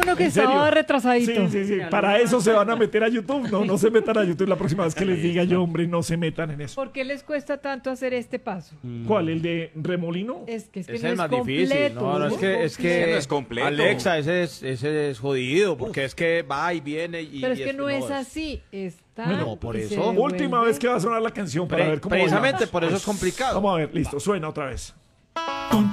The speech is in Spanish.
hermano que ¿En serio? estaba retrasadito. Sí. Para eso se van a meter a YouTube. No se metan a YouTube la próxima vez que les diga yo, hombre, no se metan en eso. ¿Por qué les cuesta tanto hacer este paso? ¿Cuál? ¿El de remolino? Es que Es no el es más completo. difícil. No, es que no es completo. Alexa, ese es jodido, porque es que va y viene y Pero es que y no es así. Está. Bueno, por y se eso. Última devuelve. vez que va a sonar la canción para ver cómo Precisamente bailamos. por eso es complicado. Vamos a ver, listo, suena otra vez.